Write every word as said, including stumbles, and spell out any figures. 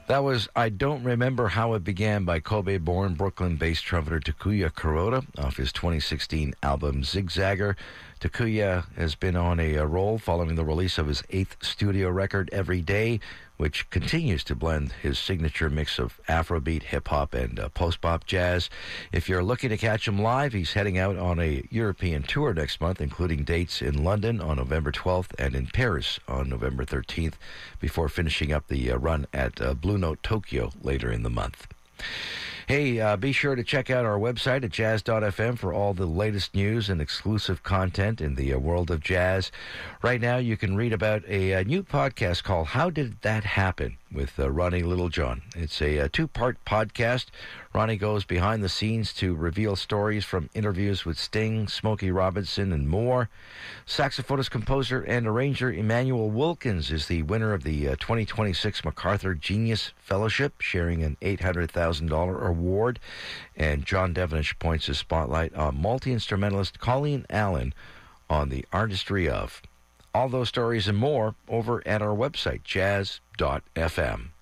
That was I Don't Remember How It Began by Kobe-born Brooklyn-based trumpeter Takuya Kuroda off his twenty sixteen album Zigzagger. Takuya has been on a, a roll following the release of his eighth studio record, Every Day, which continues to blend his signature mix of Afrobeat, hip-hop, and uh, post-bop jazz. If you're looking to catch him live, he's heading out on a European tour next month, including dates in London on November twelfth and in Paris on November thirteenth, before finishing up the uh, run at uh, Blue Note Tokyo later in the month. Hey, uh, be sure to check out our website at jazz dot f m for all the latest news and exclusive content in the uh, world of jazz. Right now, you can read about a, a new podcast called How Did That Happen? With uh, Ronnie Littlejohn. It's a, a two-part podcast. Ronnie goes behind the scenes to reveal stories from interviews with Sting, Smokey Robinson, and more. Saxophonist, composer, and arranger Emmanuel Wilkins is the winner of the uh, twenty twenty-six MacArthur Genius Fellowship, sharing an eight hundred thousand dollars award. And John Devenish points his spotlight on multi-instrumentalist Colleen Allen on the artistry of. All those stories and more over at our website, jazz dot f m.